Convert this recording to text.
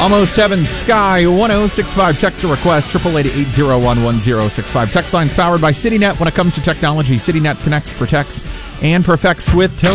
Almost Heaven Sky 1065. Text or request 888-801-1065. Text lines powered by CityNet. When it comes to technology, CityNet connects, protects, and perfects with Tony.